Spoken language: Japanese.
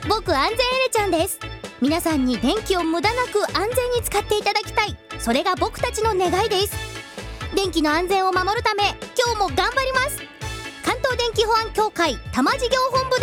僕安全エレちゃんです。皆さんに電気を無駄なく安全に使っていただきたい、それが僕たちの願いです。電気の安全を守るため今日も頑張ります。関東電気保安協会多摩事業本部で